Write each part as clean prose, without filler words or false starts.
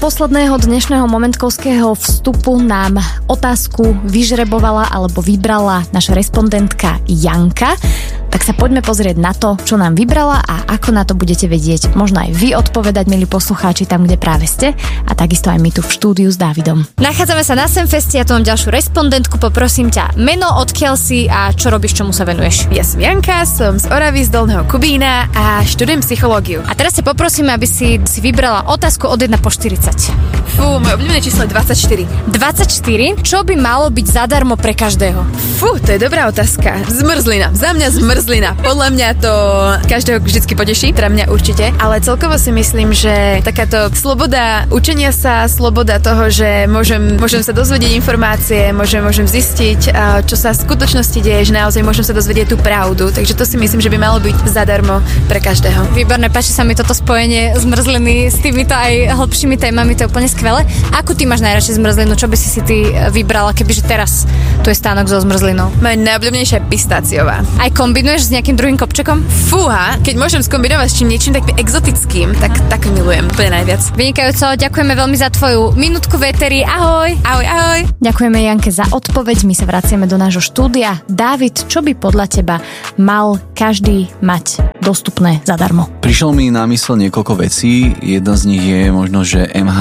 posledného dnešného momentkovského vstupu nám otázku vyžrebovala alebo vybrala naša respondentka Janka. Tak sa poďme pozrieť na to, čo nám vybrala a ako na to budete vedieť možno aj vy odpovedať, milí poslucháči, tam, kde práve ste, a takisto aj my tu v štúdiu s Dávidom. Nachádzame sa na Semfeste, ja tu mám ďalšiu respondentku, poprosím ťa meno, odkiaľ si a čo robíš, čomu sa venuješ. Ja som Janka, som z Oravy, z Dolného Kubína a študujem psychológiu. A teraz ťa poprosím, aby si vybrala otázku od 1 po 40. Moje obľúbené číslo je 24. 24? Čo by malo byť zadarmo pre každého? To je dobrá otázka. Zmrzlina. Za mňa zmrzlina. Podľa mňa to každého vždycky poteší, teda mňa určite, ale celkovo si myslím, že takáto sloboda učenia sa, sloboda toho, že môžem sa dozvedieť informácie, môžem zistiť, čo sa v skutočnosti deje, že naozaj môžem sa dozvedieť tú pravdu, takže to si myslím, že by malo byť zadarmo pre každého. Výborné, páči sa mi toto spojenie zmrzliny s týmito aj hlbšími témami, to je úplne skvelé. Ako ty máš najradšej zmrzlinu? Čo by si ty vybrala, kebyže teraz tu je stánok so zmrzlinou? Moja najobľúbenejšia pistáciová. Aj kombinuješ s nejakým druhým kopčekom? Fúha, keď môžem skombinovať s niečím tak exotickým, tak milujem úplne najviac. Vynikajúco, ďakujeme veľmi za tvoju minútku véteri. Ahoj. Ahoj. Ďakujeme Janke za odpoveď, my sa vraciame do nášho štúdia. Dávid, čo by podľa teba mal každý mať dostupné zadarmo? Prišlo mi na mysle niekoľko vecí. Jedna z nich je možno, že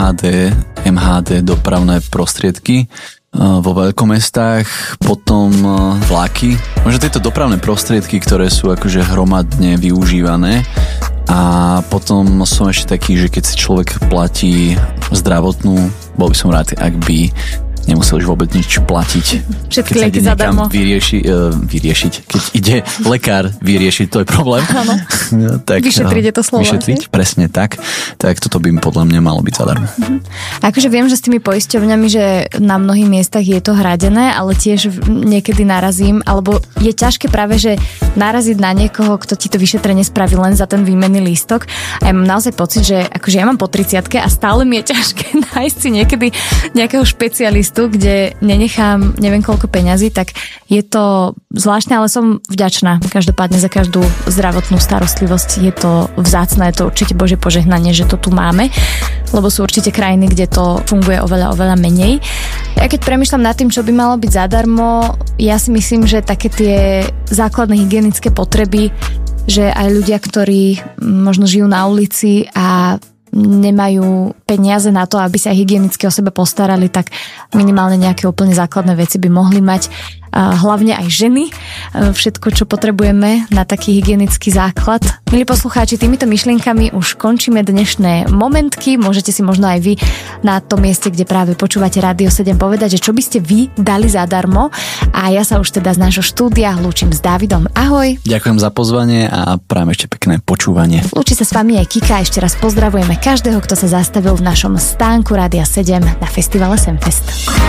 MHD dopravné prostriedky vo veľkomestách, potom vlaky. Možno tieto dopravné prostriedky, ktoré sú akože hromadne využívané. A potom som ešte taký, že keď si človek platí zdravotnú, bol by som rád, ak by nemusel už vôbec nič platiť. Všetky lieky zadarmo. Vyriešiť. Keď ide lekár vyriešiť, to je problém. Áno. Tak, vyšetriť je to slovo. Vyšetriť, presne tak. Tak toto by podľa mňa malo byť zadarmo. Akože viem, že s tými poisťovňami, že na mnohých miestach je to hradené, ale tiež niekedy narazím, alebo je ťažké práve, že naraziť na niekoho, kto ti to vyšetrenie spraví len za ten výmenný lístok. A ja mám naozaj pocit, že akože ja mám po 30-ke a stále mi je ťažké nájsť si niekedy nejakého špecialistu, kde nenechám neviem koľko peňazí, tak je to zvláštne, ale som vďačná každopádne za každú zdravotnú starostlivosť. Je to vzácne, je to určite Božie požehnanie, že to tu máme, lebo sú určite krajiny, kde to funguje oveľa menej. Ja keď premýšľam nad tým, čo by malo byť zadarmo, ja si myslím, že také tie základné hygienické potreby, že aj ľudia, ktorí možno žijú na ulici a nemajú peniaze na to, aby sa hygienicky o sebe postarali, tak minimálne nejaké úplne základné veci by mohli mať. Hlavne aj ženy. Všetko, čo potrebujeme na taký hygienický základ. Milí poslucháči, týmito myšlienkami už končíme dnešné momentky. Môžete si možno aj vy na tom mieste, kde práve počúvate Rádio 7, povedať, že čo by ste vy dali zadarmo. A ja sa už teda z nášho štúdia lúčim s Dávidom. Ahoj. Ďakujem za pozvanie a prajem ešte pekné počúvanie. Lúči sa s vami aj Kika. Ešte raz pozdravujeme každého, kto sa zastavil v našom stánku Rádia 7 na festivale Semfest.